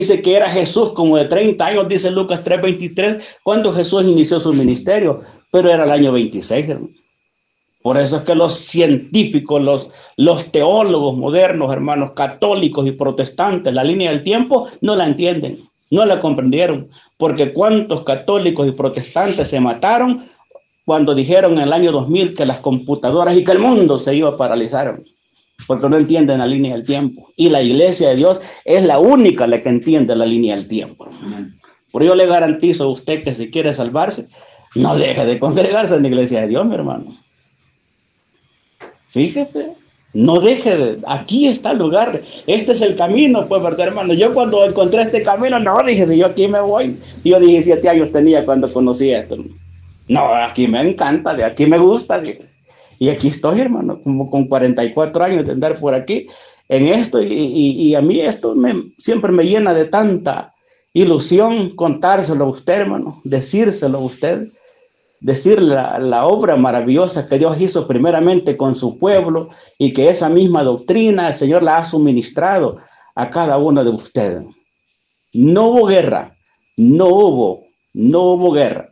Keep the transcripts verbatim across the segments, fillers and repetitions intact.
dice que era Jesús como de treinta años, dice Lucas tres veintitrés, cuando Jesús inició su ministerio, pero era el año veintiséis, hermano. Por eso es que los científicos, los, los teólogos modernos, hermanos, católicos y protestantes, la línea del tiempo, no la entienden, no la comprendieron, porque cuántos católicos y protestantes se mataron cuando dijeron en el año dos mil que las computadoras y que el mundo se iba a paralizar, porque no entienden la línea del tiempo. Y la iglesia de Dios es la única la que entiende la línea del tiempo. Por ello le garantizo a usted que si quiere salvarse, no deje de congregarse en la iglesia de Dios, mi hermano. Fíjese, no deje de, aquí está el lugar, este es el camino, pues, ¿verdad, hermano? Yo cuando encontré este camino, no, dije, yo aquí me voy. Yo diecisiete años tenía cuando conocí esto. No, aquí me encanta, de aquí me gusta, dije. Y aquí estoy, hermano, como con cuarenta y cuatro años de andar por aquí en esto, y, y, y a mí esto me, siempre me llena de tanta ilusión contárselo a usted, hermano, decírselo a usted, decir la, la obra maravillosa que Dios hizo primeramente con su pueblo, y que esa misma doctrina el Señor la ha suministrado a cada uno de ustedes. No hubo guerra, no hubo, no hubo guerra.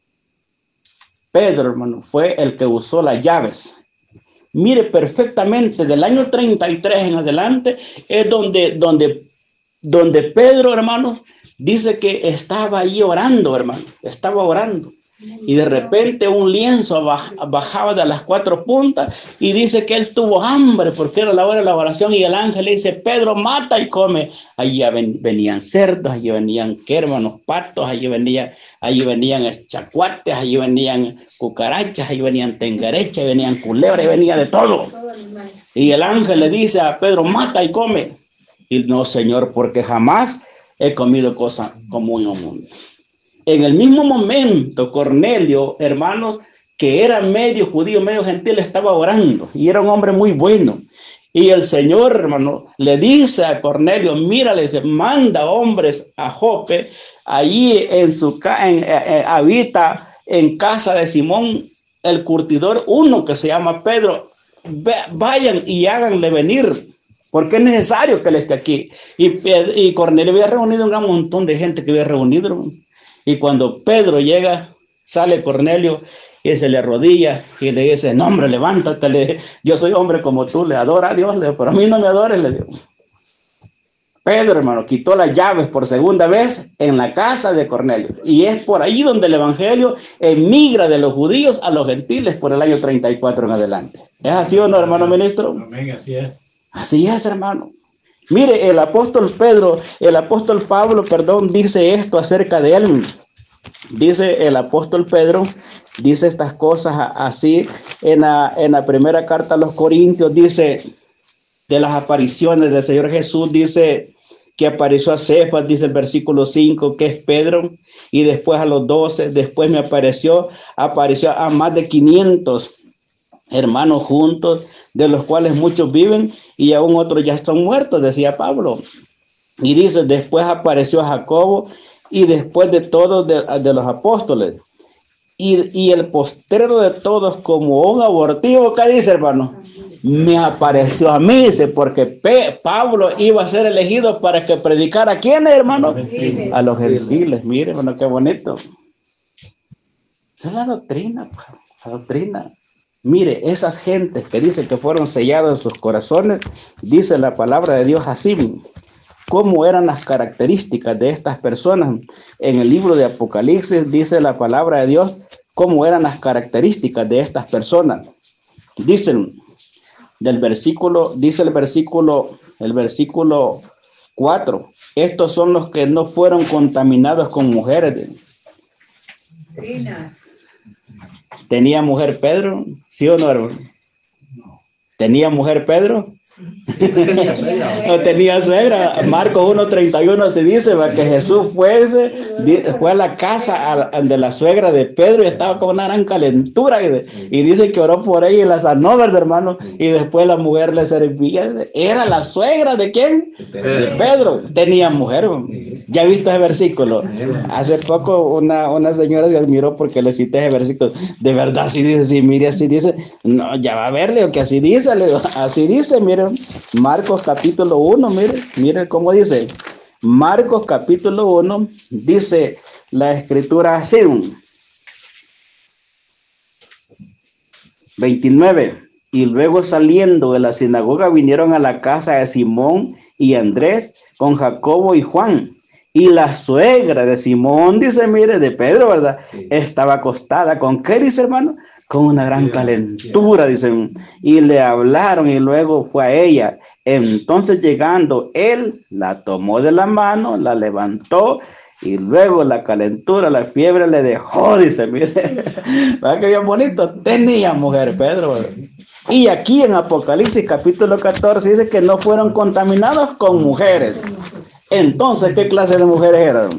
Pedro, hermano, fue el que usó las llaves. Mire perfectamente, del año treinta y tres en adelante, es donde, donde, donde Pedro, hermano, dice que estaba ahí orando, hermano, estaba orando. Y de repente un lienzo bajaba de las cuatro puntas y dice que él tuvo hambre porque era la hora de la oración, y el ángel le dice, Pedro, mata y come. Allí venían cerdos, allí venían, ¿qué, hermanos? Patos, allí venían, allí venían chacuates, allí venían cucarachas, allí venían tengarechas, allí venían culebras, allí venía de todo. Y el ángel le dice a Pedro, mata y come. Y no, Señor, porque jamás he comido cosa común o mundo. En el mismo momento, Cornelio, hermanos, que era medio judío, medio gentil, estaba orando, y era un hombre muy bueno. Y el Señor, hermano, le dice a Cornelio, mira, le dice, manda hombres a Jope, allí en su en, eh, habita en casa de Simón el curtidor, uno que se llama Pedro, vayan y háganle venir, porque es necesario que él esté aquí. Y, y Cornelio había reunido un gran montón de gente que había reunido, hermano. Y cuando Pedro llega, sale Cornelio y se le arrodilla y le dice, no, hombre, levántate, le, yo soy hombre como tú, le adora a Dios, le, pero a mí no me adores, le digo. Pedro, hermano, quitó las llaves por segunda vez en la casa de Cornelio. Y es por ahí donde el evangelio emigra de los judíos a los gentiles por el año treinta y cuatro en adelante. ¿Es así o no, hermano ministro? Amén, así es. Así es, hermano. Mire, el apóstol Pedro, el apóstol Pablo, perdón, dice esto acerca de él. Dice el apóstol Pedro, dice estas cosas así en la, en la primera carta a los Corintios, dice de las apariciones del Señor Jesús, dice que apareció a Cefas, dice el versículo cinco, que es Pedro, y después a los doce, después me apareció, apareció a más de quinientos hermanos juntos, de los cuales muchos viven y aún otros ya están muertos, decía Pablo. Y dice, después apareció a Jacobo y después de todos de, de los apóstoles. Y, y el postrero de todos, como un abortivo, ¿qué dice, hermano? Me apareció a mí, dice, porque P Pablo iba a ser elegido para que predicara a quiénes, hermano? Gentiles. A los gentiles. Mire, hermano, qué bonito. Esa es la doctrina, la doctrina. Mire, esas gentes que dicen que fueron sellados en sus corazones, dice la palabra de Dios así. ¿Cómo eran las características de estas personas? En el libro de Apocalipsis dice la palabra de Dios, ¿cómo eran las características de estas personas? Dicen, del versículo, dice el versículo, el versículo cuatro, estos son los que no fueron contaminados con mujeres. Trinas. ¿Tenía mujer Pedro? ¿Sí o no, hermano? ¿Tenía mujer Pedro? Sí. Tenía suegra. No tenía suegra. Marcos uno treinta y uno se dice va, que Jesús fue, fue a la casa a, de la suegra de Pedro y estaba con una gran calentura y, de, y dice que oró por ella y la sanó, ¿verdad, hermano? Y después la mujer le servía. Era la suegra de quién? Pedro. De Pedro. Tenía mujer. ¿Ya viste ese versículo? Hace poco una, una señora se admiró porque le cité ese versículo. De verdad, así dice, sí, mire, así dice. No, ya va a verle que así dice, le digo, así dice, mire. Marcos capítulo uno, mire, mire cómo dice. Marcos capítulo uno, dice la escritura así, veintinueve, y luego saliendo de la sinagoga vinieron a la casa de Simón y Andrés con Jacobo y Juan. Y la suegra de Simón, dice, mire, de Pedro, ¿verdad? Sí. Estaba acostada. ¿Con qué, dice, hermano? Con una gran yeah, calentura, yeah. Dicen. Y le hablaron y luego fue a ella. Entonces llegando, él la tomó de la mano, la levantó y luego la calentura, la fiebre le dejó, dice, mire. ¿Verdad que bien bonito? Tenía mujer, Pedro, ¿verdad? Y aquí en Apocalipsis capítulo catorce dice que no fueron contaminados con mujeres. Entonces, ¿qué clase de mujeres eran?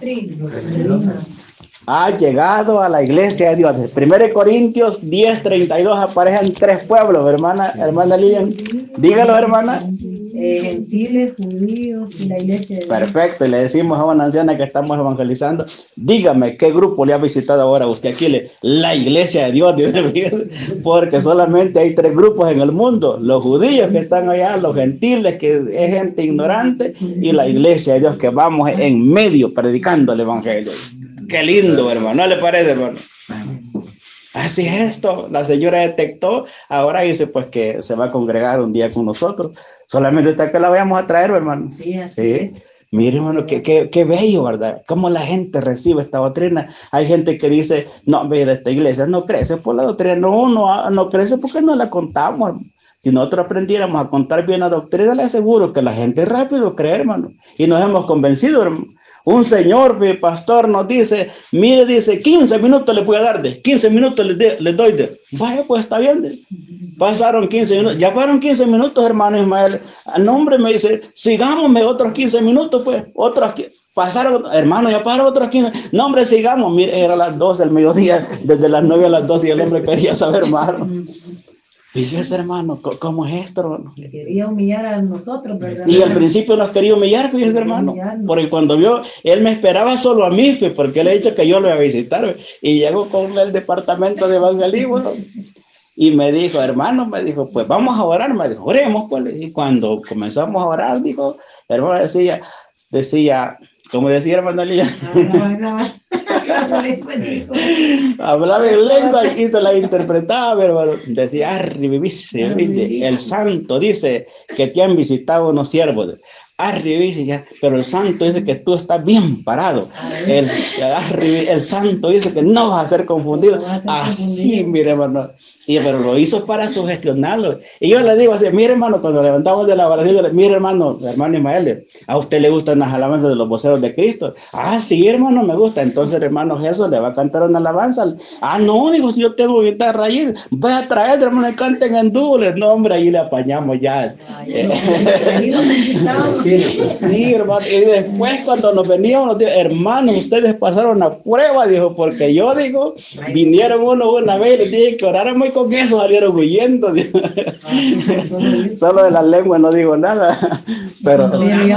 Ha llegado a la iglesia de Dios. Primero Corintios diez, treinta y dos aparecen tres pueblos, hermana, hermana Lilian. Dígalo, hermana. Eh, gentiles, judíos y la iglesia de Dios. Perfecto, y le decimos a una anciana que estamos evangelizando, dígame, ¿qué grupo le ha visitado ahora usted aquí? Le, la iglesia de Dios, porque solamente hay tres grupos en el mundo, los judíos que están allá, los gentiles, que es gente ignorante, y la iglesia de Dios que vamos en medio predicando el evangelio. Qué lindo, hermano, ¿no le parece, hermano? Así es esto, la señora detectó, ahora dice pues que se va a congregar un día con nosotros, solamente hasta que la vayamos a traer, hermano. Sí, así ¿Sí? es. Mire, hermano, qué, qué, qué bello, ¿verdad? Cómo la gente recibe esta doctrina. Hay gente que dice, no, ve, de esta iglesia no crece por la doctrina, no, no, no crece porque no la contamos, hermano. Si nosotros aprendiéramos a contar bien la doctrina, le aseguro que la gente rápido cree, hermano, y nos hemos convencido, hermano. Un señor, mi pastor, nos dice, mire, dice, quince minutos le voy a dar de, quince minutos le, de, le doy de. Vaya, pues está bien. De. Pasaron quince minutos, ya fueron quince minutos, hermano Ismael. A nombre me dice, sigámosme otros quince minutos, pues, otros, pasaron, hermano, ya pasaron otros quince. No, hombre, sigamos. Mire, era las doce del mediodía, desde las nueve a las doce, y el hombre quería saber, hermano. Fíjese, hermano, ¿cómo es esto, hermano? Quería humillar a nosotros, ¿verdad? Y al principio nos quería humillar, fíjese, hermano. Porque cuando vio, él me esperaba solo a mí, porque le he dicho que yo lo iba a visitar. Y llegó con el departamento de evangelismo. Y me dijo, hermano, me dijo, pues vamos a orar. Me dijo, oremos, pues. Y cuando comenzamos a orar, dijo, hermano, decía, decía, como decía hermano Lía. Hablaba en lengua y se la interpretaba, pero decía, el santo dice que te han visitado unos siervos. Arriba, pero el santo dice que tú estás bien parado. El, el, el santo dice que no vas a ser confundido. Así, mire, hermano. Y, pero lo hizo para sugestionarlo. Y yo le digo así, mire, hermano, cuando levantamos de la oración, mire, hermano, hermano Ismael, ¿a usted le gustan las alabanzas de los voceros de Cristo? Ah, sí, hermano, me gusta. Entonces, hermano Jesús le va a cantar una alabanza. Ah, no, digo, si yo tengo guitarra ahí, voy a traer, hermano, que canten en dobles. No, hombre, ahí le apañamos ya. Ay, sí, hermano. Y después, cuando nos veníamos, nos dijo, hermano, ustedes pasaron la prueba, dijo, porque yo, digo, vinieron uno una vez y les dije que oráramos con eso, salieron huyendo. Solo de la lengua no digo nada. Pero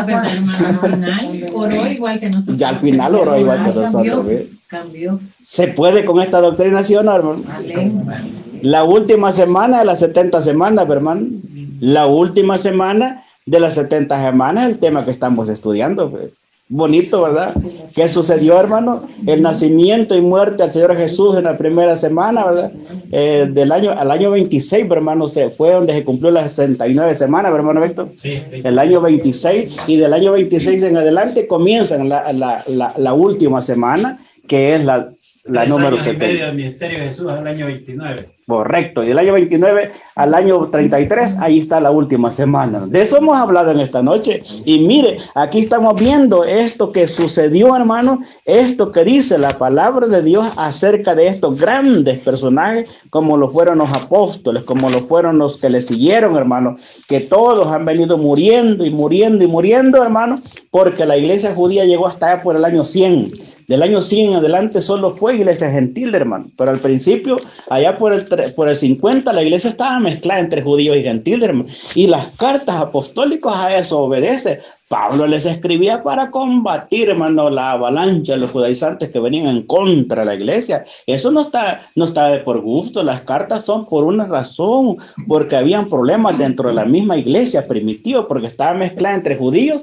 oró igual que nosotros. Ya al final oró igual que nosotros. Cambió. ¿Se puede con esta doctrina, sí o no, hermano? Amén. La última semana de las setenta semanas, hermano. La última semana de las setenta semanas es el tema que estamos estudiando. Bonito, ¿verdad? ¿Qué sucedió, hermano? El nacimiento y muerte del Señor Jesús en la primera semana, ¿verdad? Eh, del año, al año veintiséis, hermano, se fue donde se cumplió las sesenta y nueve semanas, hermano Víctor. Sí, sí. El año veintiséis, y del año veintiséis en adelante comienzan la, la, la, la última semana, que es la, la número setenta. En medio del ministerio de Jesús al año veintinueve. Correcto, y del año veintinueve al año treinta y tres, ahí está la última semana. De eso hemos hablado en esta noche. Y mire, aquí estamos viendo esto que sucedió, hermano, esto que dice la palabra de Dios acerca de estos grandes personajes, como lo fueron los apóstoles, como lo fueron los que le siguieron, hermano, que todos han venido muriendo y muriendo y muriendo, hermano, porque la iglesia judía llegó hasta allá por el año cien. Del año cien en adelante solo fue iglesia gentil, hermano. Pero al principio, allá por el, por el cincuenta, la iglesia estaba mezclada entre judíos y gentiles, hermano. Y las cartas apostólicas a eso obedecen. Pablo les escribía para combatir, hermano, la avalancha de los judaizantes que venían en contra de la iglesia. Eso no está, no está de por gusto. Las cartas son por una razón, porque habían problemas dentro de la misma iglesia primitiva, porque estaba mezclada entre judíos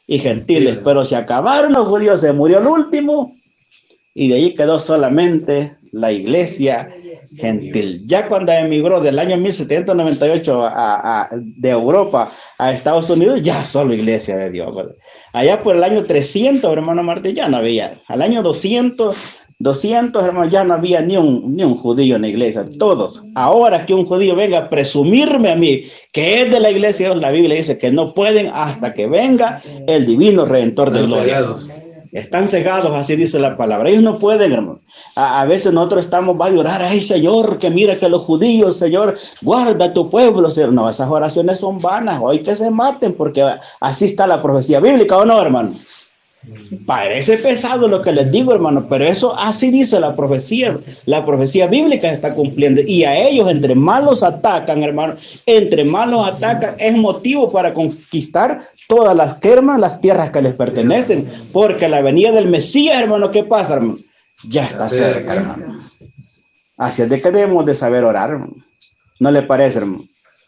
y gentiles, pero se acabaron los judíos, se murió el último, y de ahí quedó solamente la iglesia gentil. Ya cuando emigró del año mil setecientos noventa y ocho a, a, de Europa a Estados Unidos, ya solo iglesia de Dios, ¿verdad? Allá por el año trescientos, hermano Martín, ya no había. Al año doscientos, doscientos, hermano, ya no había ni un, ni un judío en la iglesia, todos. Ahora que un judío venga a presumirme a mí que es de la iglesia, la Biblia dice que no pueden hasta que venga el divino Redentor de gloria. Están cegados, así dice la palabra. Ellos no pueden, hermano. A, a veces nosotros estamos, va a llorar, ay Señor, que mira que los judíos, Señor, guarda tu pueblo. Señor. No, esas oraciones son vanas. Hoy que se maten, porque así está la profecía bíblica, ¿o no, hermano? Parece pesado lo que les digo, hermano, pero eso así dice la profecía. La profecía bíblica está cumpliendo. Y a ellos, entre más los atacan, hermano, entre más los atacan, es motivo para conquistar todas las hermanas, las tierras que les pertenecen. Porque la venida del Mesías, hermano, ¿qué pasa, hermano? Ya está cerca, hermano. Así es de que debemos de saber orar, hermano. ¿No le parece, hermano?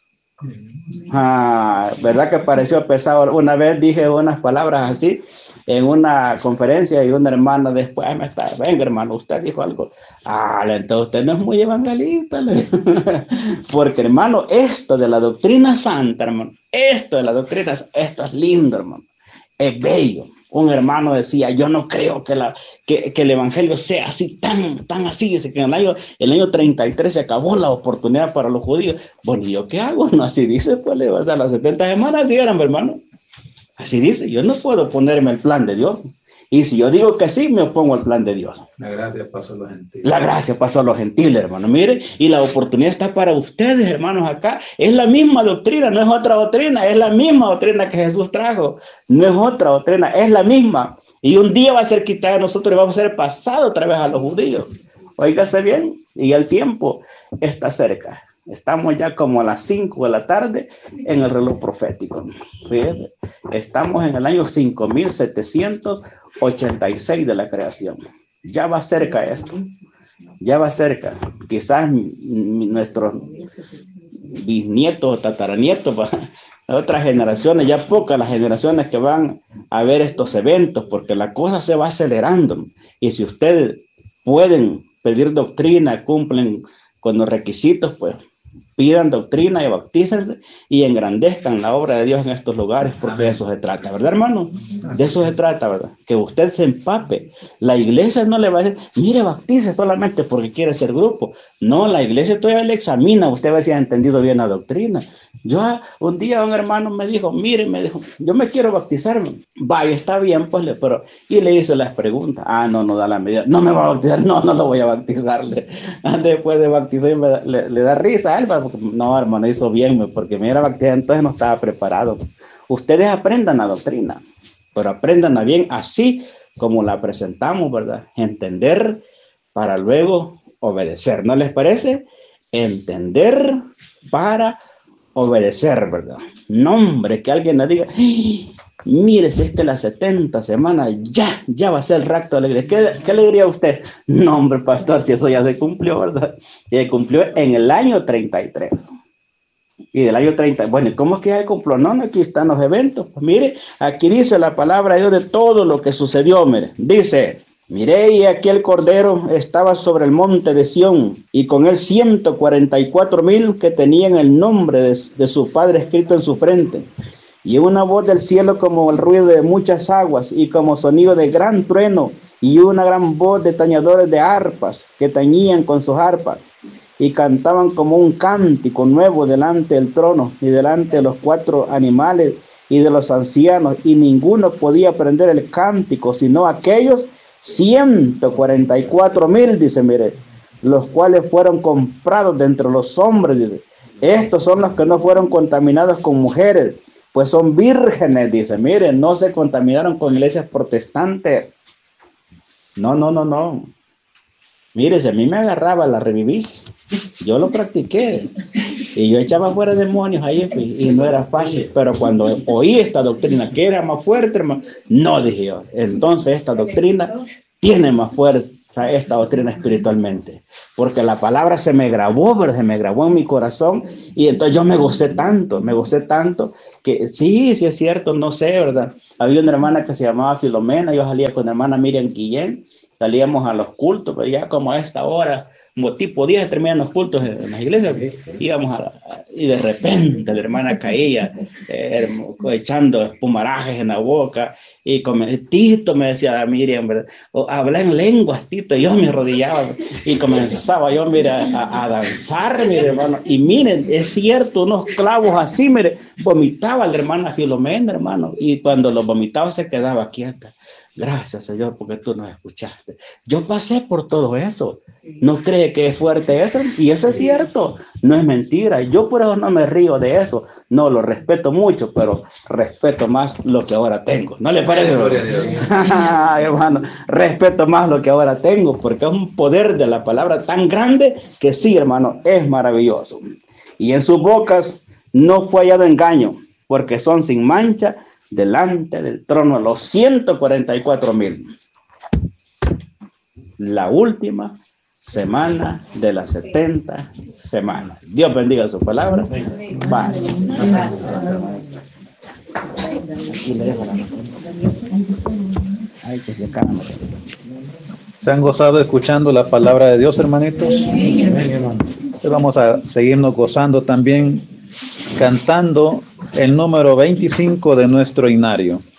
Ah, ¿verdad que pareció pesado? Una vez dije unas palabras así en una conferencia y una hermana después me está, venga hermano, usted dijo algo. Ah, entonces usted no es muy evangelista. Porque hermano, esto de la doctrina santa, hermano, esto de la doctrina, esto es lindo, hermano, es bello. Un hermano decía, yo no creo que, la, que, que el evangelio sea así, tan, tan así. Dice que en el año, el año treinta y tres se acabó la oportunidad para los judíos. Bueno, ¿y yo qué hago? No, así dice, pues, le vas a las setenta semanas, así eran, hermano. Así dice, yo no puedo ponerme el plan de Dios. Y si yo digo que sí, me opongo al plan de Dios. La gracia pasó a los gentiles. La gracia pasó a los gentiles, hermano. Mire, y la oportunidad está para ustedes, hermanos, acá. Es la misma doctrina, no es otra doctrina. Es la misma doctrina que Jesús trajo. No es otra doctrina, es la misma. Y un día va a ser quitada de nosotros y vamos a ser pasado otra vez a los judíos. Óigase bien, y el tiempo está cerca. Estamos ya como a las cinco de la tarde en el reloj profético. Fíjate, estamos en el año cinco mil setecientos ochenta y seis de la creación. Ya va cerca esto. Ya va cerca. Quizás nuestros bisnietos o tataranietos, otras generaciones, ya pocas las generaciones que van a ver estos eventos, porque la cosa se va acelerando. Y si ustedes pueden pedir doctrina, cumplen con los requisitos, pues pidan doctrina y bautícense y engrandezcan la obra de Dios en estos lugares, porque Amén. De eso se trata, ¿verdad, hermano? De eso se trata, ¿verdad? Que usted se empape. La iglesia no le va a decir, mire, bautice solamente porque quiere ser grupo. No, la iglesia todavía le examina, usted va a si ha entendido bien la doctrina. Yo, un día un hermano me dijo, mire, me dijo, yo me quiero bautizarme. Vaya, está bien, pues, pero, y le hice las preguntas. Ah, no, no da la medida. No me va a bautizar, no, no lo voy a bautizarle. Después de bautizar, le, le da risa a él, porque, no, hermano, hizo bien, porque me era bautizado, entonces no estaba preparado. Ustedes aprendan la doctrina, pero aprendanla bien así como la presentamos, ¿verdad? Entender para luego obedecer, ¿no les parece? Entender para obedecer, ¿verdad? No, hombre, que alguien le diga, mire, si es que las setenta semanas ya, ya va a ser el rapto de la iglesia. ¿Qué, qué le diría a usted? No, hombre, pastor, si eso ya se cumplió, ¿verdad? Y se cumplió en el año treinta y tres. Y del año treinta, bueno, ¿cómo es que ya se cumplió? No, no, aquí están los eventos. Pues mire, aquí dice la palabra de Dios de todo lo que sucedió, mire. Dice, miré y aquí el Cordero estaba sobre el monte de Sión, y con él ciento cuarenta y cuatro mil que tenían el nombre de, de su Padre escrito en su frente. Y una voz del cielo como el ruido de muchas aguas, y como sonido de gran trueno, y una gran voz de tañedores de arpas, que tañían con sus arpas, y cantaban como un cántico nuevo delante del trono, y delante de los cuatro animales, y de los ancianos, y ninguno podía aprender el cántico, sino aquellos ciento cuarenta y cuatro mil, dice, mire, los cuales fueron comprados de entre los hombres, dice. Estos son los que no fueron contaminados con mujeres, pues son vírgenes, dice. Miren, no se contaminaron con iglesias protestantes. No, no, no, no. Mire, si a mí me agarraba la revivís, yo lo practiqué. Y yo echaba fuera demonios ahí y no era fácil. Pero cuando oí esta doctrina, que era más fuerte, hermano, no, dije yo. Entonces esta doctrina tiene más fuerza esta doctrina espiritualmente, porque la palabra se me grabó, ¿verdad? Se me grabó en mi corazón, y entonces yo me gocé tanto, me gocé tanto, que sí, sí es cierto, no sé, ¿verdad? Había una hermana que se llamaba Filomena, yo salía con la hermana Miriam Guillén, salíamos a los cultos, pero ya como a esta hora, como tipo diez terminan los cultos en, en las iglesias, íbamos a, a, y de repente la hermana caía, eh, echando espumarajes en la boca, y como Tito me decía, Miriam, ¿verdad? O habla en lenguas, Tito, y yo me arrodillaba, y comenzaba yo, mira, a, a danzar, mire, hermano, y miren, es cierto, unos clavos así, mire, vomitaba la hermana Filomena, hermano, y cuando lo vomitaba se quedaba quieta. Gracias, Señor, porque tú nos escuchaste. Yo pasé por todo eso. ¿No cree que es fuerte eso? Y eso es cierto, no es mentira. Yo por eso no me río de eso. No, lo respeto mucho, pero respeto más lo que ahora tengo. ¿No le parece? Gloria a Dios. Ay, hermano, respeto más lo que ahora tengo, porque es un poder de la palabra tan grande que sí, hermano, es maravilloso. Y en sus bocas no fue hallado engaño, porque son sin mancha delante del trono los ciento cuarenta y cuatro mil. La última semana de las setenta semanas. Dios bendiga su palabra. Paz. Aquí le dejo la mano. Ay, que se calma. ¿Se han gozado escuchando la palabra de Dios, hermanitos? Entonces vamos a seguirnos gozando también cantando el número veinticinco de nuestro himnario.